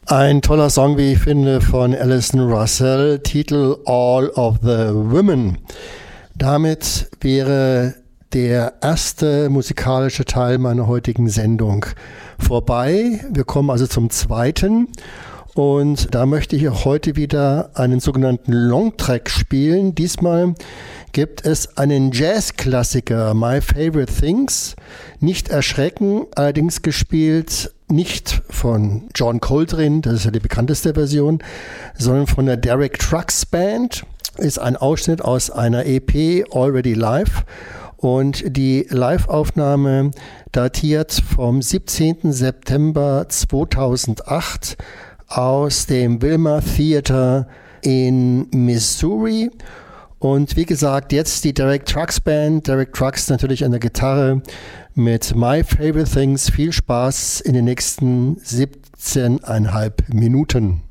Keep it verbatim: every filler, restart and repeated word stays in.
Ein toller Song, wie ich finde, von Alison Russell, Titel All of the Women. Damit wäre der erste musikalische Teil meiner heutigen Sendung vorbei. Wir kommen also zum zweiten. Und da möchte ich auch heute wieder einen sogenannten Longtrack spielen. Diesmal gibt es einen Jazz-Klassiker, My Favorite Things. Nicht erschrecken, allerdings gespielt nicht von John Coltrane, das ist ja die bekannteste Version, sondern von der Derek Trucks Band. Ist ein Ausschnitt aus einer E P, Already Live. Und die Live-Aufnahme datiert vom siebzehnten September zweitausendacht aus dem Wilma Theater in Missouri. Und wie gesagt, jetzt die Derek Trucks Band. Derek Trucks natürlich an der Gitarre mit My Favorite Things. Viel Spaß in den nächsten siebzehneinhalb Minuten.